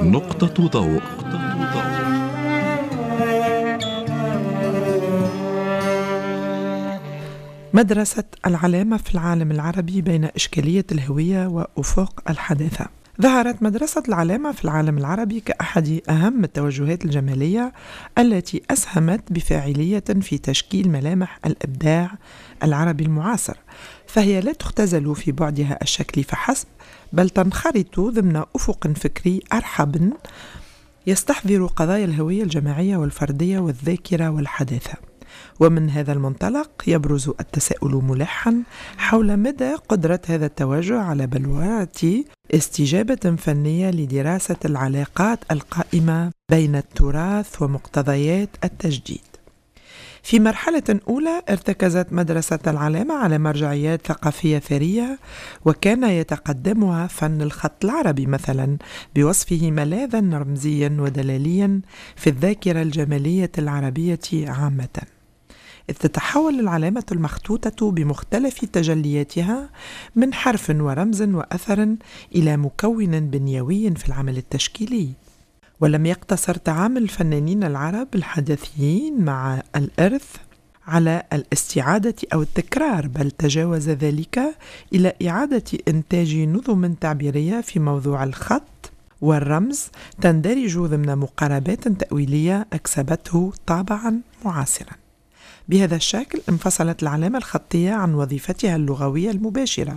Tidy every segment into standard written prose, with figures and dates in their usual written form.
نقطة ضوء. مدرسة العلامة في العالم العربي بين إشكالية الهوية وأفق الحداثة. ظهرت مدرسة العلامة في العالم العربي كأحد أهم التوجهات الجمالية التي أسهمت بفاعلية في تشكيل ملامح الإبداع العربي المعاصر، فهي لا تختزل في بعدها الشكلي فحسب، بل تنخرط ضمن أفق فكري أرحب يستحضر قضايا الهوية الجماعية والفردية والذاكرة والحداثة. ومن هذا المنطلق يبرز التساؤل ملحا حول مدى قدرة هذا التوجه على بلورة استجابة فنية لدراسة العلاقات القائمة بين التراث ومقتضيات التجديد. في مرحلة أولى ارتكزت مدرسة العلامة على مرجعيات ثقافية ثرية، وكان يتقدمها فن الخط العربي مثلا بوصفه ملاذا رمزيا ودلاليا في الذاكرة الجمالية العربية عامة، إذ تتحول العلامة المخطوطة بمختلف تجلياتها من حرف ورمز وأثر إلى مكون بنيوي في العمل التشكيلي. ولم يقتصر تعامل الفنانين العرب الحدثيين مع الإرث على الاستعادة أو التكرار، بل تجاوز ذلك إلى إعادة إنتاج نظم تعبيرية في موضوع الخط والرمز تندرج ضمن مقاربات تأويلية أكسبته طابعا معاصرا. بهذا الشكل انفصلت العلامة الخطية عن وظيفتها اللغوية المباشرة،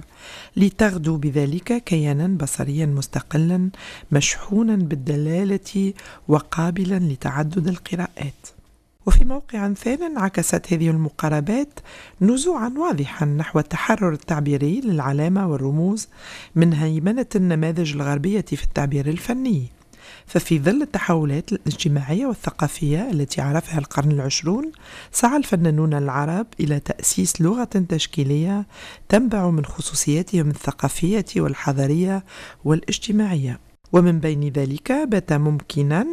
لتغدو بذلك كيانا بصريا مستقلا مشحونا بالدلالة وقابلا لتعدد القراءات. وفي موقع ثان عكست هذه المقاربات نزوعا واضحا نحو التحرر التعبيري للعلامة والرموز من هيمنة النماذج الغربية في التعبير الفني. ففي ظل التحولات الاجتماعية والثقافية التي عرفها القرن العشرون، سعى الفنانون العرب إلى تأسيس لغة تشكيلية تنبع من خصوصياتهم الثقافية والحضارية والاجتماعية. ومن بين ذلك بات ممكنا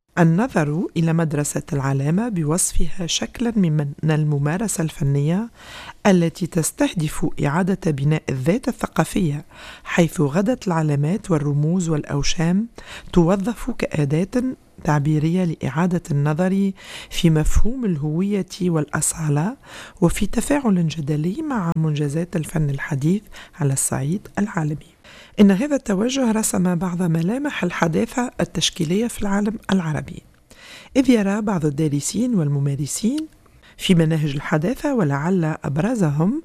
النظر إلى مدرسة العلامة بوصفها شكلا من الممارسة الفنية التي تستهدف إعادة بناء الذات الثقافية، حيث غدت العلامات والرموز والأوشام توظف كأداة تعبيرية لإعادة النظر في مفهوم الهوية والأصالة، وفي تفاعل جدلي مع منجزات الفن الحديث على الصعيد العالمي. إن هذا التوجه رسم بعض ملامح الحداثة التشكيلية في العالم العربي، إذ يرى بعض الدارسين والممارسين في مناهج الحداثة، ولعل أبرزهم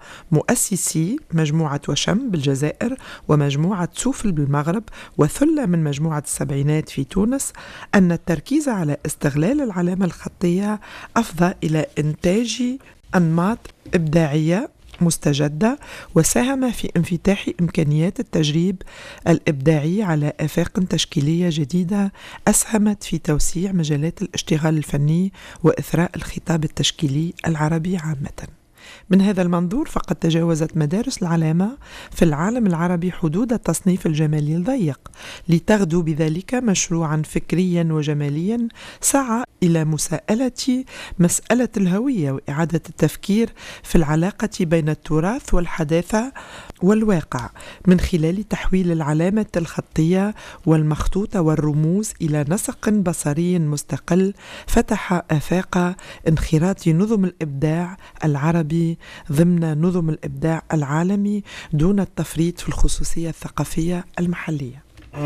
مؤسسي مجموعة وشم بالجزائر ومجموعة سوفل بالمغرب وثلة من مجموعة السبعينات في تونس، أن التركيز على استغلال العلامة الخطية أفضى إلى إنتاج أنماط إبداعية مستجدة، وساهم في انفتاح إمكانيات التجريب الإبداعي على آفاق تشكيلية جديدة أسهمت في توسيع مجالات الاشتغال الفني وإثراء الخطاب التشكيلي العربي عامة. من هذا المنظور فقد تجاوزت مدارس العلامة في العالم العربي حدود التصنيف الجمالي الضيق، لتغدو بذلك مشروعا فكريا وجماليا سعى إلى مسألة الهوية وإعادة التفكير في العلاقة بين التراث والحداثة والواقع، من خلال تحويل العلامة الخطية والمخطوطة والرموز إلى نسق بصري مستقل فتح آفاق انخراط نظم الإبداع العربي ضمن نظم الإبداع العالمي دون التفريط في الخصوصية الثقافية المحلية.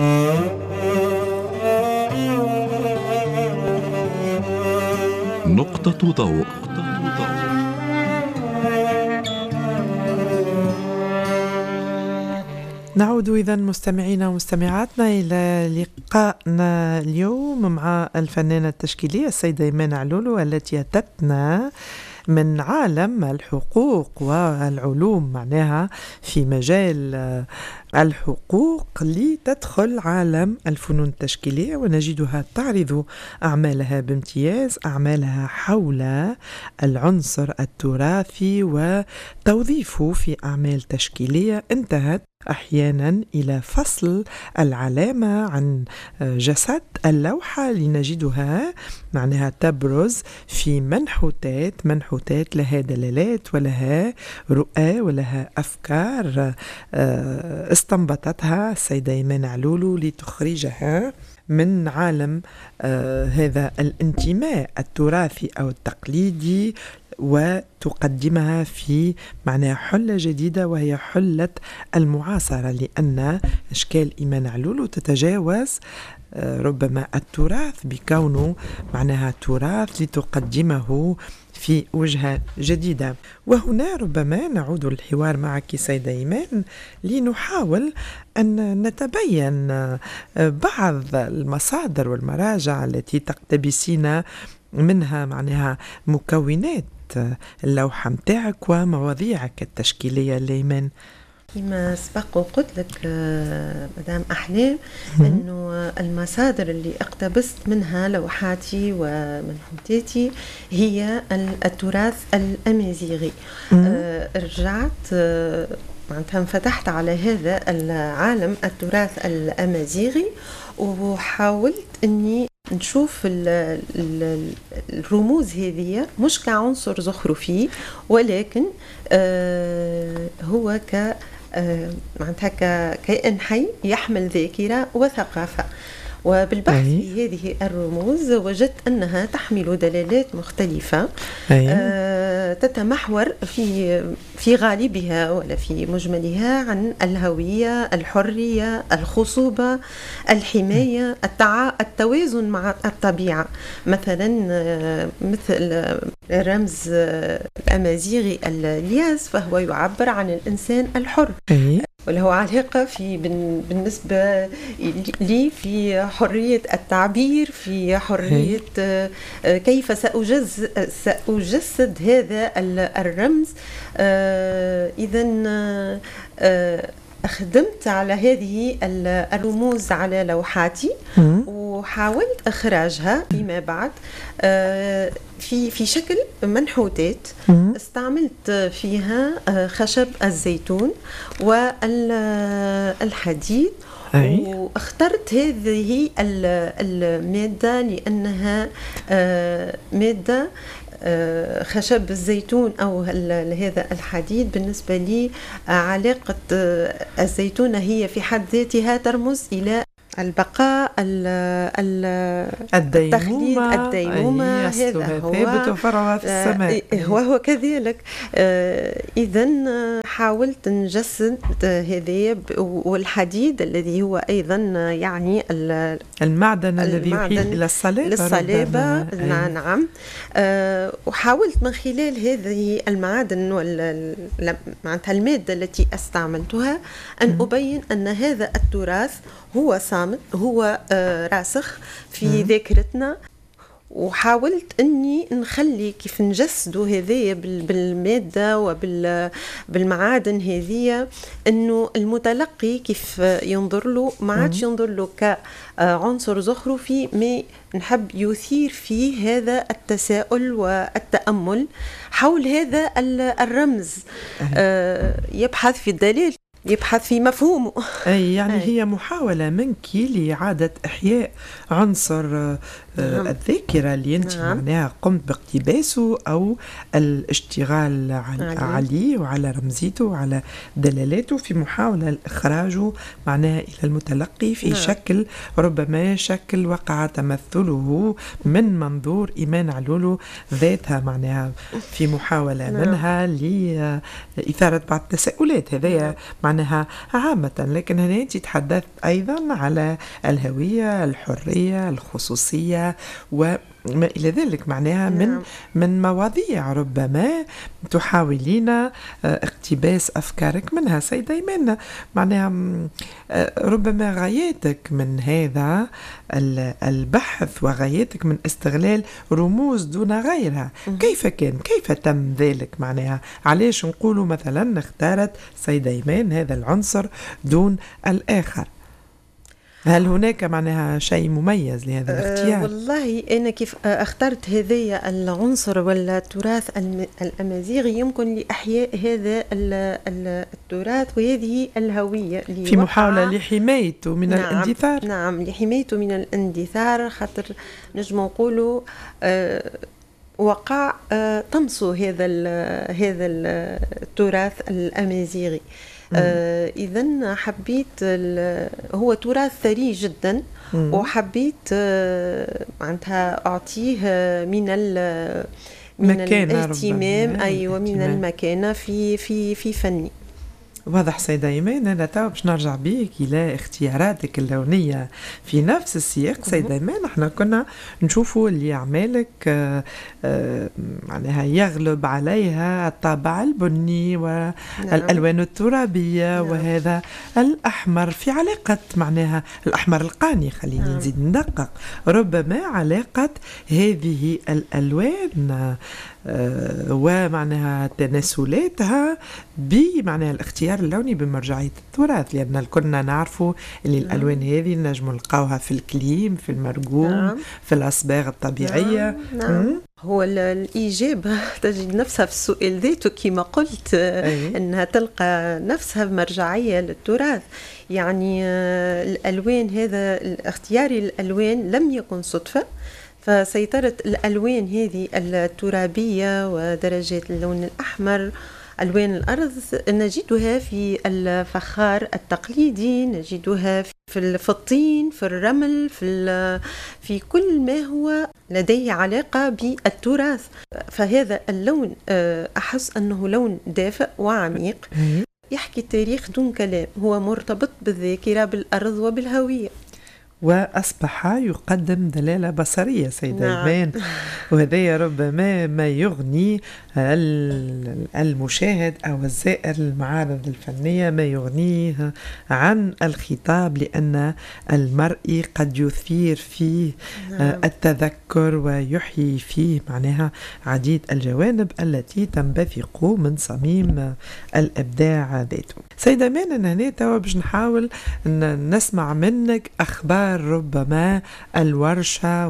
نقطة ضوء. نعود إذن مستمعينا ومستمعاتنا إلى لقائنا اليوم مع الفنانة التشكيلية السيدة إيمان علولو، التي أتتنا من عالم الحقوق والعلوم، معناها في مجال الحقوق، لتدخل عالم الفنون التشكيلية، ونجدها تعرض أعمالها بامتياز، أعمالها حول العنصر التراثي وتوظيفه في أعمال تشكيلية انتهت أحيانا إلى فصل العلامة عن جسد اللوحة لنجدها معناها تبرز في منحوتات لها دلالات ولها رؤى ولها أفكار استنبطتها السيدة إيمان علولو لتخرجها من عالم هذا الانتماء التراثي أو التقليدي وتقدمها في معناها حلة جديدة وهي حلة المعاصرة، لأن أشكال إيمان علولو تتجاوز ربما التراث بكونه معناها تراث لتقدمه في وجهة جديدة. وهنا ربما نعود الحوار معك سيدة إيمان لنحاول أن نتبين بعض المصادر والمراجع التي تقتبسين منها معناها مكونات اللوحة متاعك ومواضيعك التشكيلية ليمن. كما سبق وقلت لك مدام أحلام أنه المصادر اللي اقتبست منها لوحاتي ومنحوتاتي هي التراث الأمازيغي. رجعت معناتها انفتحت على هذا العالم التراث الأمازيغي وحاولت أني نشوف الرموز هذه مش كعنصر زخرفي ولكن هو معناتها كائن حي يحمل ذاكرة وثقافة. وبالبحث في هذه الرموز وجدت أنها تحمل دلالات مختلفة تتمحور في غالبها ولا في مجملها عن الهوية، الحرية، الخصوبة، الحماية، التوازن مع الطبيعة. مثلا مثل الرمز الأمازيغي الياس فهو يعبر عن الإنسان الحر وله علاقة بالنسبة لي في حرية التعبير، في حرية كيف سأجسد هذا الرمز. إذن أخدمت على هذه الرموز على لوحاتي وحاولت إخراجها فيما بعد في شكل منحوتات. استعملت فيها خشب الزيتون والحديد واخترت هذه المادة لأنها مادة خشب الزيتون أو هذا الحديد. بالنسبة لي علاقة الزيتونة هي في حد ذاتها ترمز إلى البقاء، التخليد، الديمومة. هذا هو ثابت وفرع في السماء وهو كذلك. إذن حاولت نجسد هذا والحديد الذي هو أيضا يعني المعدن الذي يحيل إلى الصلابة. نعم. وحاولت من خلال هذه المعادن معناتها المادة التي استعملتها أن أبين أن هذا التراث هو صامت، هو راسخ في ذاكرتنا. وحاولت أني نخلي كيف نجسدوا هذية بالمادة وبالمعادن هذية أنه المتلقي كيف ينظر له ما عادش ينظر له كعنصر زخرفي، ما نحب يثير فيه هذا التساؤل والتأمل حول هذا الرمز. يبحث في الدليل، يبحث في مفهومه. يعني هي محاولة منك لإعادة إحياء عنصر الذاكرة اللي أنت معناها قمت باقتباسه أو الاشتغال عليه وعلى رمزيته وعلى دلالاته في محاولة إخراجه معناها إلى المتلقي في شكل ربما شكل وقع تمثله من منظور إيمان علولو ذاتها، معناها في محاولة منها لإثارة بعض التساؤلات. هذا معناها عامة، لكن هنا أنت تحدثت أيضا على الهوية، الحرية، الخصوصية وما إلى ذلك، معناها من مواضيع ربما تحاولين اقتباس أفكارك منها. سيدة إيمان، معناها ربما غاياتك من هذا البحث وغاياتك من استغلال رموز دون غيرها كيف تم ذلك؟ معناها علاش نقولوا مثلا اختارت سيدة إيمان هذا العنصر دون الآخر؟ هل هناك معناها شيء مميز لهذا الاختيار؟ والله أنا كيف اخترت هذايا العنصر ولا التراث الأمازيغي يمكن لإحياء هذا التراث وهذه الهوية في محاولة لحمايته من الاندثار. نعم، لحمايته من الاندثار، خاطر نجم نقولوا وقع طمسو هذا التراث الأمازيغي. إذن حبيت هو تراث ثري جدا، وحبيت معناتها أعطيه من الاهتمام، أيوة، من المكانة في فني. واضح سيدة إيمان. أنا تو باش نرجع بيك إلى اختياراتك اللونية في نفس السياق. سيدة إيمان، احنا كنا نشوفوا اللي أعمالك معناها يغلب عليها الطابع البني والألوان الترابية، وهذا الأحمر في علاقة معناها الأحمر القاني. خليني نزيد ندقق، ربما علاقة هذه الألوان ومعناها تناسلاتها بمعنى الاختيار اللوني بمرجعية التراث، لأن كنا نعرفوا اللي الألوان هذه نجم نلقاوها في الكليم، في المرقوم، في الأصباغ الطبيعية. هو الإجابة تجد نفسها في السؤال ذاته كما قلت، أنها تلقى نفسها مرجعية للتراث. يعني الألوان، هذا اختياري الألوان لم يكن صدفة، فسيطرة الألوان هذه الترابية ودرجات اللون الأحمر، ألوان الأرض، نجدها في الفخار التقليدي، نجدها في الطين، في الرمل، في كل ما هو لديه علاقة بالتراث. فهذا اللون أحس أنه لون دافئ وعميق، يحكي التاريخ دون كلام، هو مرتبط بالذاكرة، بالأرض وبالهوية، وأصبح يقدم دلالة بصرية سيدة إيمان. وهذا ربما ما يغني المشاهد أو الزائر المعارض الفنية، ما يغنيه عن الخطاب، لأن المرئي قد يثير فيه التذكر ويحيي فيه معناها عديد الجوانب التي تنبثق من صميم الإبداع ذاته. سيدة إيمان، أنا هنا توا باش نحاول نسمع منك أخبار ربما الورشة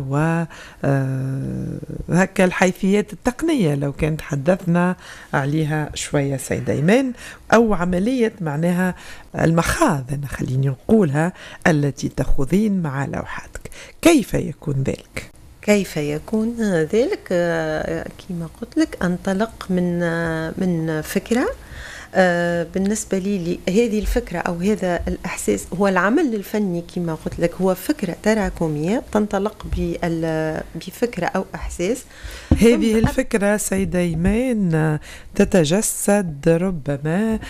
وهكا الحيثيات التقنية، لو كانت حدثنا عليها شوية سيدة إيمان، أو عملية معناها المخاض، أنا خليني نقولها، التي تخوضين مع لوحاتك، كيف يكون ذلك؟ كيف يكون ذلك؟ كما قلت لك، أنطلق من فكرة. بالنسبة لي هذه الفكرة أو هذا الإحساس، هو العمل الفني كما قلت لك هو فكرة تراكمية تنطلق بفكرة أو إحساس. هذه الفكرة سيدة إيمان تتجسد ربما